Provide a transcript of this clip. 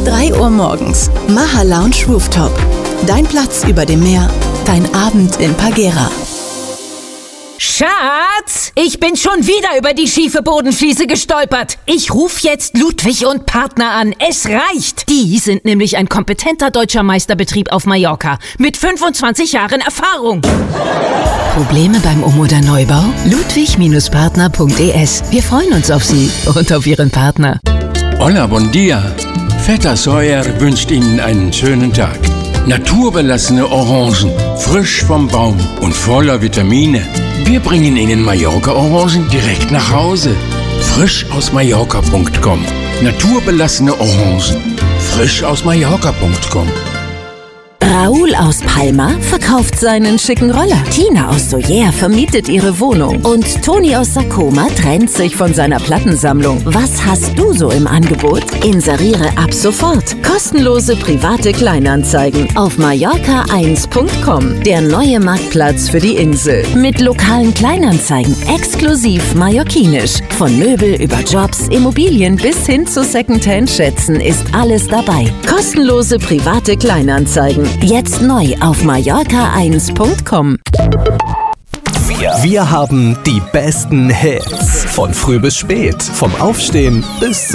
3 Uhr morgens. Maha Lounge Rooftop. Dein Platz über dem Meer. Dein Abend in Pagera. Schatz, ich bin schon wieder über die schiefe Bodenfliese gestolpert. Ich rufe jetzt Ludwig und Partner an. Es reicht. Die sind nämlich ein kompetenter deutscher Meisterbetrieb auf Mallorca mit 25 Jahren Erfahrung. Probleme beim Um- oder Neubau? Ludwig-Partner.es. Wir freuen uns auf Sie und auf Ihren Partner. Hola, bon dia. Vetter Sawyer wünscht Ihnen einen schönen Tag. Naturbelassene Orangen, frisch vom Baum und voller Vitamine. Wir bringen Ihnen Mallorca-Orangen direkt nach Hause. Frisch aus Mallorca.com. Naturbelassene Orangen. Frisch aus Mallorca.com. Raoul aus Palma verkauft seinen schicken Roller. Tina aus Soyer vermietet ihre Wohnung. Und Toni aus Sarkoma trennt sich von seiner Plattensammlung. Was hast du so im Angebot? Inseriere ab sofort. Kostenlose private Kleinanzeigen auf Mallorca1.com. Der neue Marktplatz für die Insel. Mit lokalen Kleinanzeigen. Exklusiv mallorquinisch. Von Möbel über Jobs, Immobilien bis hin zu Secondhand-Schätzen ist alles dabei. Kostenlose private Kleinanzeigen. Jetzt neu auf Mallorca1.com. Wir haben die besten Hits. Von früh bis spät. Vom Aufstehen bis